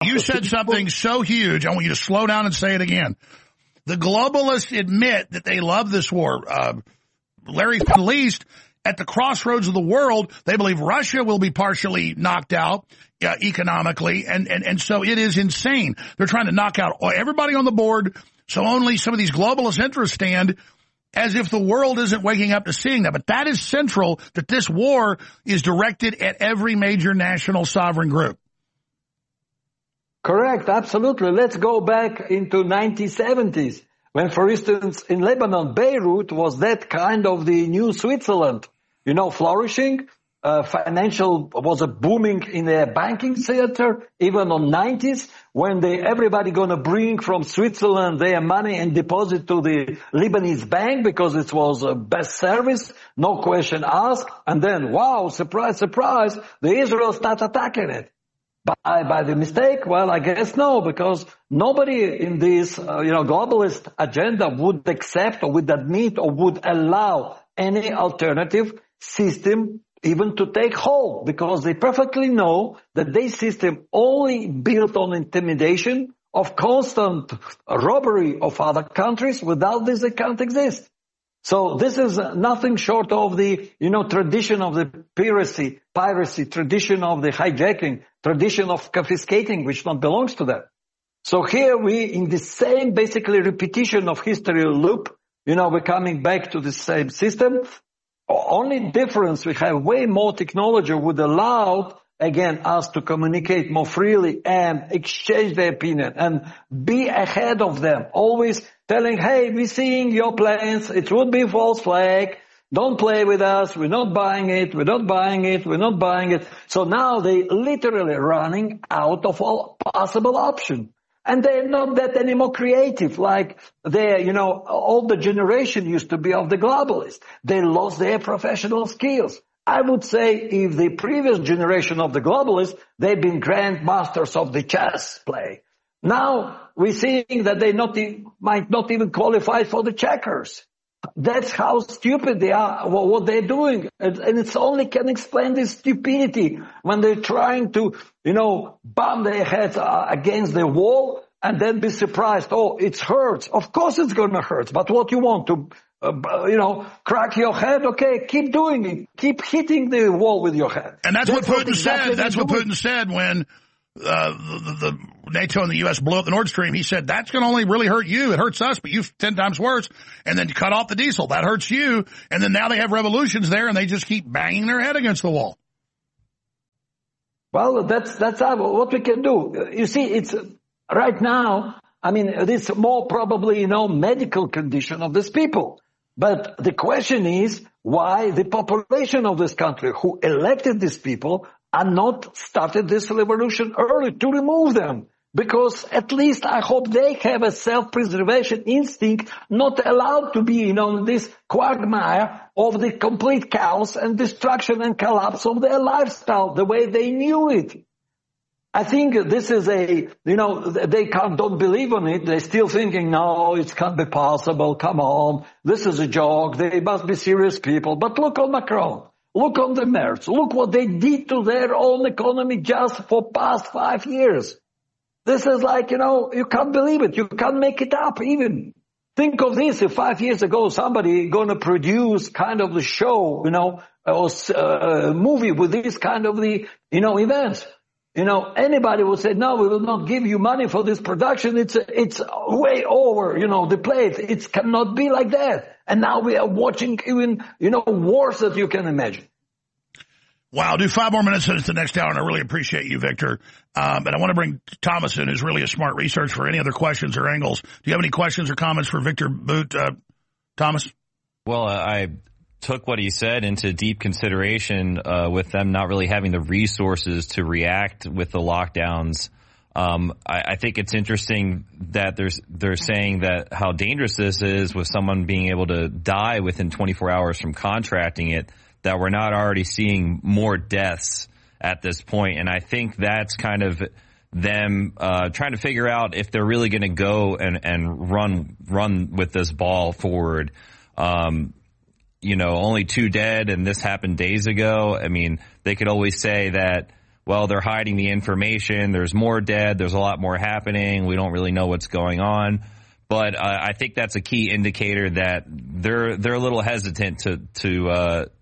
You said something so huge. I want you to slow down and say it again. The globalists admit that they love this war. Larry, at least at the crossroads of the world, they believe Russia will be partially knocked out economically, and so it is insane. They're trying to knock out everybody on the board, so only some of these globalist interests stand, as if the world isn't waking up to seeing that. But that is central, that this war is directed at every major national sovereign group. Correct, absolutely. Let's go back into 1970s when, for instance, in Lebanon, Beirut was that kind of the new Switzerland, flourishing. Financial was a booming in the banking sector, even on 90s when everybody gonna bring from Switzerland their money and deposit to the Lebanese bank because it was best service, no question asked. And then, wow, surprise, surprise, the Israel start attacking it. By the mistake? Well, I guess no, because nobody in this, globalist agenda would accept or would admit or would allow any alternative system even to take hold, because they perfectly know that their system only built on intimidation, of constant robbery of other countries. Without this, they can't exist. So this is nothing short of the, tradition of the piracy, tradition of the hijacking, tradition of confiscating, which not belongs to them. So here we, in the same basically repetition of history loop, we're coming back to the same system. Only difference, we have way more technology would allow, again, us to communicate more freely and exchange their opinion and be ahead of them, always telling, hey, we're seeing your plans, it would be false flag, don't play with us, we're not buying it, we're not buying it, we're not buying it. So now they literally running out of all possible options. And they're not that anymore creative, like all the generation used to be of the globalists. They lost their professional skills. I would say if the previous generation of the globalists, they've been grandmasters of the chess play. Now we're seeing that they might not even qualify for the checkers. That's how stupid they are, what they're doing. And it's only can explain this stupidity when they're trying to, bump their heads against the wall and then be surprised. Oh, it hurts. Of course it's going to hurt. But what you want to, crack your head? Okay, keep doing it. Keep hitting the wall with your head. And that's what Putin said. That's what Putin said when the NATO and the U.S. blew up the Nord Stream. He said, that's going to only really hurt you. It hurts us, but you 10 times worse. And then you cut off the diesel. That hurts you. And then now they have revolutions there, and they just keep banging their head against the wall. Well, that's what we can do. You see, it's right now, it's more probably, medical condition of these people. But the question is why the population of this country who elected these people are not started this revolution early to remove them. Because at least I hope they have a self-preservation instinct, not allowed to be, this quagmire of the complete chaos and destruction and collapse of their lifestyle, the way they knew it. I think this is they don't believe on it. They're still thinking, no, it can't be possible. Come on. This is a joke. They must be serious people. But look on Macron. Look on the Merz. Look what they did to their own economy just for past 5 years. This is like, you can't believe it. You can't make it up even. Think of this. If 5 years ago somebody gonna produce kind of the show, or a movie with this kind of the, events. Anybody would say, no, we will not give you money for this production. It's way over, the plate. It cannot be like that. And now we are watching even, wars that you can imagine. Wow, do 5 more minutes into the next hour, and I really appreciate you, Victor. But I want to bring Thomas in, who's really a smart researcher, for any other questions or angles. Do you have any questions or comments for Victor Bout, Thomas? Well, I took what he said into deep consideration with them not really having the resources to react with the lockdowns. I think it's interesting that they're saying that how dangerous this is with someone being able to die within 24 hours from contracting it, that we're not already seeing more deaths at this point. And I think that's kind of them trying to figure out if they're really going to go and run with this ball forward. Only 2 dead, and this happened days ago. They could always say that, well, they're hiding the information. There's more dead. There's a lot more happening. We don't really know what's going on. But I think that's a key indicator that they're a little hesitant to